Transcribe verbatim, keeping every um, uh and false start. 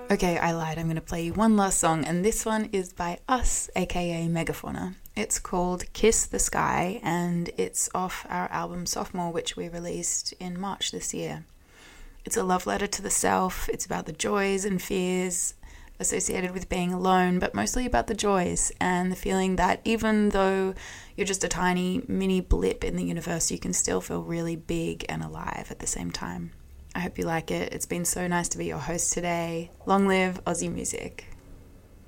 Okay, I lied. I'm going to play you one last song, and this one is by Us, aka Megafauna. It's called Kiss the Sky, and it's off our album Sophomore, which we released in March this year. It's a love letter to the self. It's about the joys and fears associated with being alone, but mostly about the joys and the feeling that even though you're just a tiny mini blip in the universe, you can still feel really big and alive at the same time. I hope you like it. It's been so nice to be your host today. Long live Aussie music.